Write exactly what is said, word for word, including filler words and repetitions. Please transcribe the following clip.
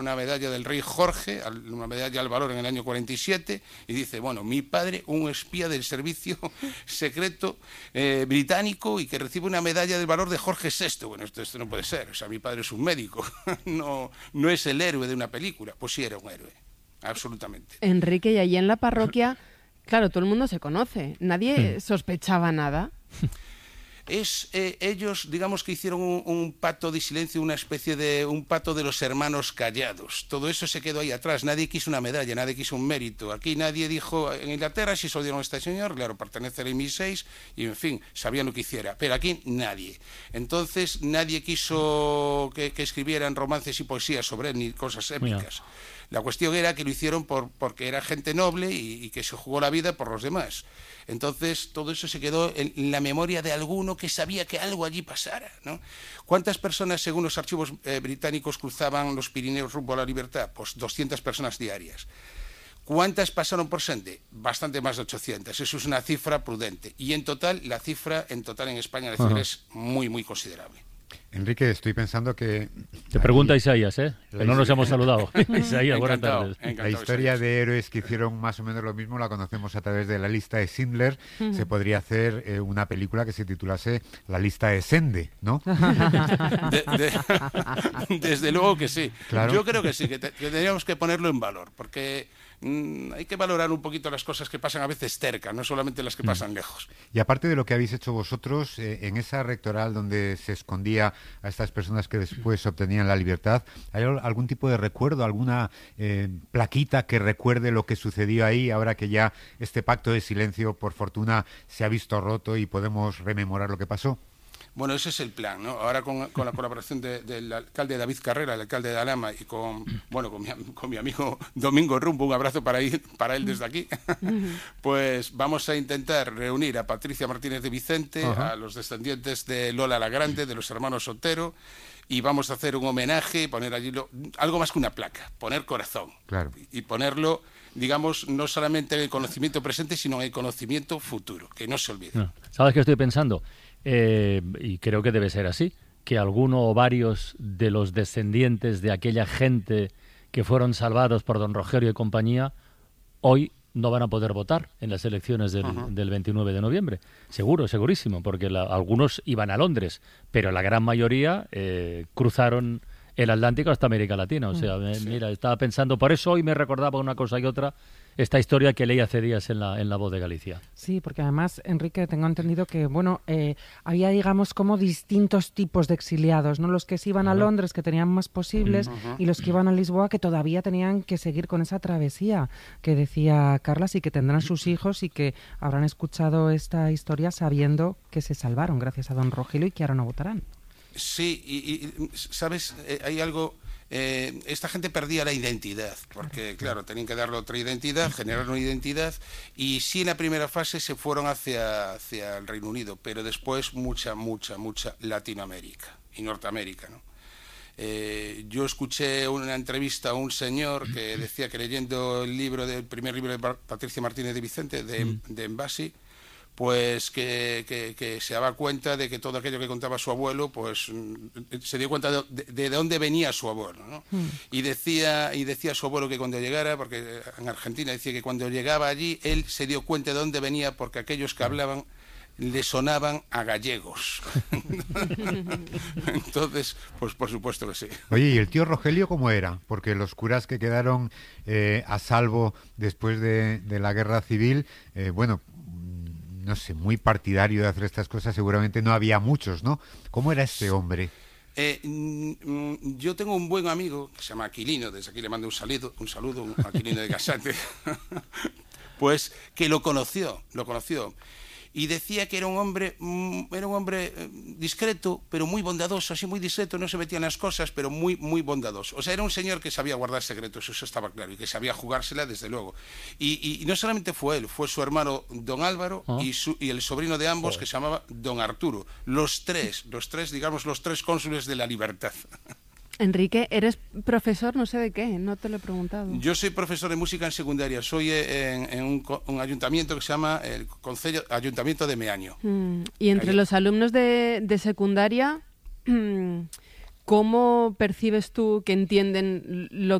una medalla del rey Jorge, una medalla al valor en el año cuarenta y siete, y dice, bueno, mi padre, un espía del servicio secreto eh, británico y que recibe una medalla del valor de Jorge sexto. Bueno, esto, esto no puede ser, o sea, mi padre es un médico, no, no es el héroe de una película. Pues sí, era un héroe, absolutamente. Enrique, y allí en la parroquia, claro, todo el mundo se conoce, nadie sospechaba nada. Es, eh, ellos, digamos que hicieron un, un pacto de silencio, una especie de un pacto de los hermanos callados. Todo eso se quedó ahí atrás. Nadie quiso una medalla, nadie quiso un mérito. Aquí nadie dijo, en Inglaterra sí se lo dieron a este señor, claro, pertenece al M I seis y, en fin, sabían lo que hiciera. Pero aquí nadie. Entonces nadie quiso que, que escribieran romances y poesías sobre él, ni cosas épicas. Mira. La cuestión era que lo hicieron por, porque era gente noble y, y que se jugó la vida por los demás. Entonces, todo eso se quedó en, en la memoria de alguno que sabía que algo allí pasara, ¿no? ¿Cuántas personas, según los archivos eh, británicos, cruzaban los Pirineos rumbo a la libertad? Pues doscientas personas diarias. ¿Cuántas pasaron por Sende? Bastante más de ochocientas. Eso es una cifra prudente. Y en total, la cifra en total en España decir, es muy, muy considerable. Enrique, estoy pensando que... Te pregunta Isaías, ¿eh? Que no nos hemos saludado. Isaías, buenas tardes. La historia de héroes que hicieron más o menos lo mismo la conocemos a través de la lista de Schindler. Uh-huh. Se podría hacer eh, una película que se titulase La lista de Sende, ¿no? De, de, desde luego que sí. ¿Claro? Yo creo que sí, que, te, que tendríamos que ponerlo en valor, porque mmm, hay que valorar un poquito las cosas que pasan a veces cerca, no solamente las que pasan mm. lejos. Y aparte de lo que habéis hecho vosotros, eh, en esa rectoral donde se escondía a estas personas que después obtenían la libertad, ¿hay algún tipo de recuerdo, alguna eh, plaquita que recuerde lo que sucedió ahí, ahora que ya este pacto de silencio, por fortuna, se ha visto roto y podemos rememorar lo que pasó? Bueno, ese es el plan, ¿no? Ahora con, con la colaboración de, del alcalde David Carrera, el alcalde de Alhama, y con, bueno, con mi, con mi amigo Domingo Rumbo, un abrazo para, ir, para él desde aquí, pues vamos a intentar reunir a Patricia Martínez de Vicente, uh-huh. a los descendientes de Lola la Grande, de los hermanos Otero, y vamos a hacer un homenaje, poner allí lo, algo más que una placa, poner corazón, claro. y, y ponerlo, digamos, no solamente en el conocimiento presente, sino en el conocimiento futuro, que no se olvide. No. ¿Sabes qué estoy pensando? Eh, y creo que debe ser así, que alguno o varios de los descendientes de aquella gente que fueron salvados por don Rogerio y compañía, hoy no van a poder votar en las elecciones del, uh-huh. del veintinueve de noviembre. Seguro, segurísimo, porque la, algunos iban a Londres, pero la gran mayoría eh, cruzaron el Atlántico hasta América Latina. O sea, me, sí. mira, estaba pensando, por eso hoy me recordaba una cosa y otra, esta historia que leí hace días en la en la Voz de Galicia. Sí, porque además, Enrique, tengo entendido que, bueno, eh, había, digamos, como distintos tipos de exiliados, ¿no? Los que se iban uh-huh. a Londres, que tenían más posibles, uh-huh. y los que iban a Lisboa, que todavía tenían que seguir con esa travesía que decía Carlas, y que tendrán sus hijos y que habrán escuchado esta historia sabiendo que se salvaron gracias a don Rogelio y que ahora no votarán. Sí, y, y ¿sabes? Eh, hay algo... Eh, esta gente perdía la identidad, porque claro, tenían que darle otra identidad, generar una identidad, y sí en la primera fase se fueron hacia, hacia el Reino Unido, pero después mucha, mucha, mucha Latinoamérica y Norteamérica, ¿no? Eh, yo escuché una entrevista a un señor que decía que leyendo el libro del primer libro de Patricia Martínez de Vicente, de, mm. de Envasi, pues que, que, que se daba cuenta de que todo aquello que contaba su abuelo, pues se dio cuenta de, de, de dónde venía su abuelo, ¿no? Mm. Y decía y decía su abuelo que cuando llegara, porque en Argentina decía que cuando llegaba allí, él se dio cuenta de dónde venía porque aquellos que hablaban le sonaban a gallegos. Entonces, pues por supuesto que sí. Oye, ¿y el tío Rogelio cómo era? Porque los curas que quedaron eh, a salvo después de, de la guerra civil, eh, bueno... no sé, muy partidario de hacer estas cosas, seguramente no había muchos, ¿no? ¿Cómo era este hombre? Eh, mm, yo tengo un buen amigo que se llama Aquilino, desde aquí le mando un saludo, un saludo, un Aquilino de Gasate, pues que lo conoció, lo conoció. Y decía que era un hombre era un hombre discreto, pero muy bondadoso, así muy discreto, no se metía en las cosas, pero muy muy bondadoso. O sea, era un señor que sabía guardar secretos, eso estaba claro, y que sabía jugársela desde luego. Y, y, y no solamente fue él, fue su hermano don Álvaro ¿Ah? y, su, y el sobrino de ambos, oh. que se llamaba don Arturo. Los tres, los tres, digamos, los tres cónsules de la libertad. Enrique, eres profesor no sé de qué, no te lo he preguntado. Yo soy profesor de música en secundaria, soy en, en un, un ayuntamiento que se llama el Concello, Ayuntamiento de Meaño. Mm, y entre Ahí. los alumnos de, de secundaria, ¿cómo percibes tú que entienden lo